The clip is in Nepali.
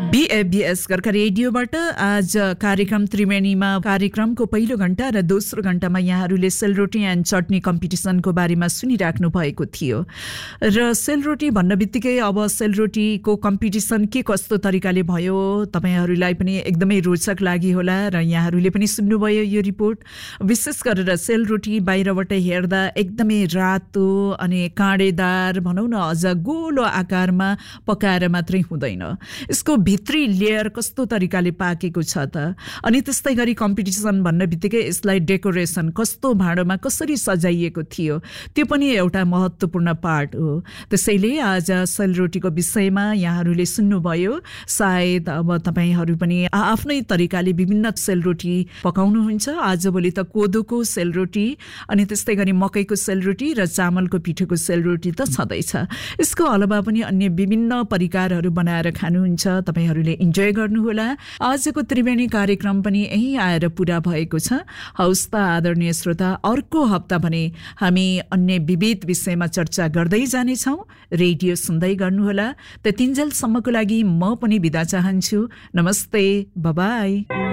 BFBS कर्का रेडियोबाट आज कार्यक्रम त्रिवेणीमा कार्यक्रमको पहिलो घण्टा र दोस्रो घण्टामा यहाँहरूले सेलरोटी एन्ड चटनी कम्पिटिसनको बारेमा सुनिराख्नु भएको थियो र सेलरोटी भन्न बित्तिकै अब सेलरोटीको कम्पिटिसन के कस्तो तरिकाले भयो तपाईहरूलाई पनि एकदमै रोचक लागि होला र यहाँहरूले पनि सुन्नुभयो यो रिपोर्ट। विशेष गरेर सेलरोटी बाहिरबाट हेर्दा एकदमै रातो अनि काँडेदार भनौँ न अझ गोलो आकारमा पकाएर मात्रै हुँदैन, यसको भित्री लेयर कस्तो तरिकाले पाकेको छ त। अनि त्यस्तै गरी कम्पिटिसन भन्न बित्तिकै यसलाई डेकोरेसन कस्तो भाँडोमा कसरी सजाइएको थियो त्यो पनि एउटा महत्त्वपूर्ण पार्ट हो। त्यसैले आज सेलरोटीको विषयमा यहाँहरूले सुन्नुभयो। सायद अब तपाईहरू पनि आफ्नै तरिकाले विभिन्न सेलरोटी पकाउनुहुन्छ। आजभोलि त कोदोको सेलरोटी अनि त्यस्तै गरी मकैको सेलरोटी र चामलको पिठोको सेलरोटी त छँदैछ। यसको अलावा पनि अन्य विभिन्न परिकारहरू बनाएर खानुहुन्छ। तपाईहरूले इन्जोय गर्नुहोला। आजको त्रिवेणी कार्यक्रम पनि यही आएर पुरा भएको छ। हौस् त आदरणीय श्रोता, अर्को हप्ता भने हामी अन्य विविध विषयमा चर्चा गर्दै जानेछौँ। रेडियो सुन्दै गर्नुहोला। त्यतिन्जेलसम्मको लागि म पनि बिदा चाहन्छु। नमस्ते, बाइ बाइ।